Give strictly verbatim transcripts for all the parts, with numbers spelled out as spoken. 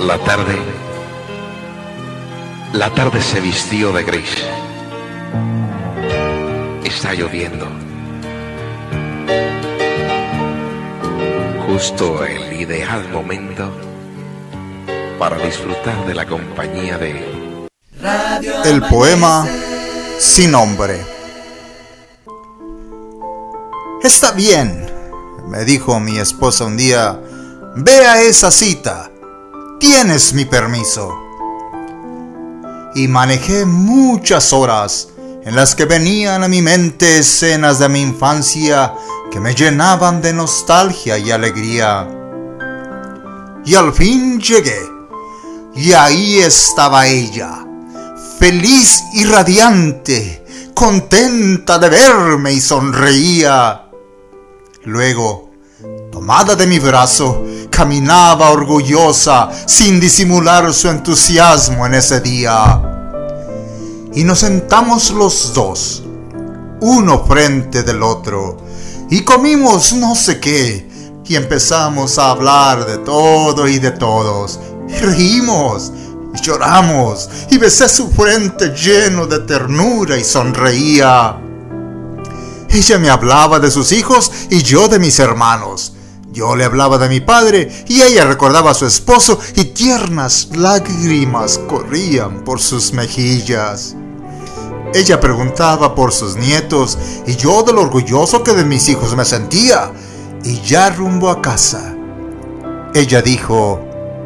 La tarde, la tarde se vistió de gris. Está lloviendo. Justo el ideal momento para disfrutar de la compañía de El poema Sin Nombre. Está bien, me dijo mi esposa un día, ve a esa cita, tienes mi permiso. Y manejé muchas horas en las que venían a mi mente escenas de mi infancia que me llenaban de nostalgia y alegría. Y al fin llegué, y ahí estaba ella, feliz y radiante, contenta de verme y sonreía. Luego, tomada de mi brazo, caminaba orgullosa, sin disimular su entusiasmo en ese día. Y nos sentamos los dos, uno frente del otro, y comimos no sé qué, y empezamos a hablar de todo y de todos, y reímos, y lloramos, y besé su frente lleno de ternura y sonreía. Ella me hablaba de sus hijos y yo de mis hermanos. Yo le hablaba de mi padre y ella recordaba a su esposo y tiernas lágrimas corrían por sus mejillas. Ella preguntaba por sus nietos y yo de lo orgulloso que de mis hijos me sentía. Y ya rumbo a casa, ella dijo,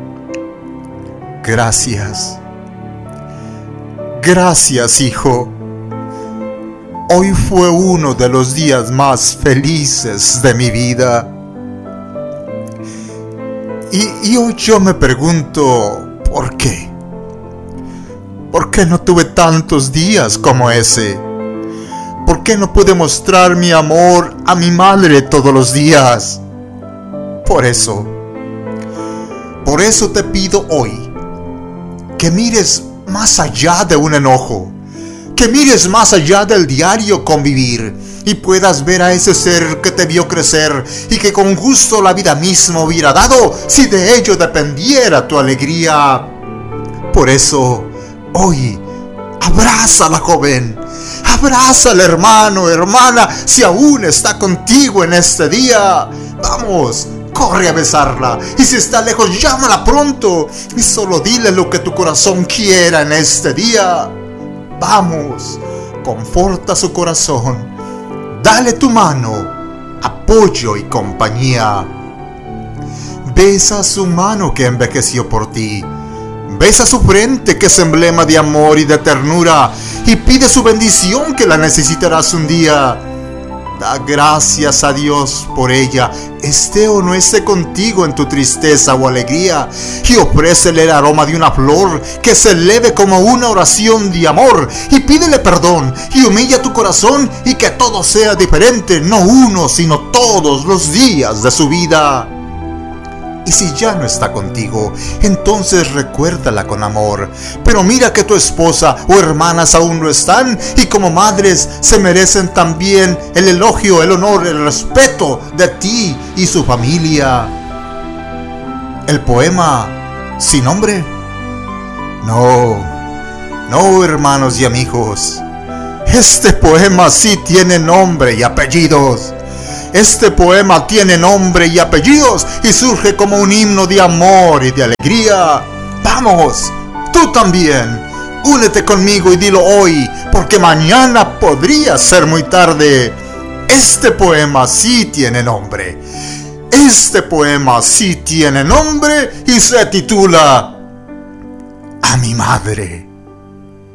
gracias, gracias hijo. Hoy fue uno de los días más felices de mi vida. Y, y hoy yo me pregunto, ¿por qué? ¿Por qué no tuve tantos días como ese? ¿Por qué no pude mostrar mi amor a mi madre todos los días? Por eso, por eso te pido hoy que mires más allá de un enojo, que mires más allá del diario convivir y puedas ver a ese ser que te vio crecer y que con gusto la vida misma hubiera dado si de ello dependiera tu alegría. Por eso, hoy, abrázala, joven, abrázala, hermano, hermana, si aún está contigo en este día. Vamos, corre a besarla, y si está lejos, llámala pronto y solo dile lo que tu corazón quiera en este día. Vamos, conforta su corazón, dale tu mano, apoyo y compañía. Besa su mano que envejeció por ti, besa su frente que es emblema de amor y de ternura, y pide su bendición que la necesitarás un día. Da gracias a Dios por ella, esté o no esté contigo en tu tristeza o alegría, y ofrécele el aroma de una flor que se eleve como una oración de amor, y pídele perdón y humilla tu corazón, y que todo sea diferente, no uno sino todos los días de su vida. Y si ya no está contigo, entonces recuérdala con amor. Pero mira que tu esposa o hermanas aún no están, y como madres se merecen también el elogio, el honor, el respeto de ti y su familia. ¿El poema sin nombre? No, no, hermanos y amigos. Este poema sí tiene nombre y apellidos. Este poema tiene nombre y apellidos y surge como un himno de amor y de alegría. Vamos, tú también, únete conmigo y dilo hoy, porque mañana podría ser muy tarde. Este poema sí tiene nombre. Este poema sí tiene nombre y se titula A mi madre.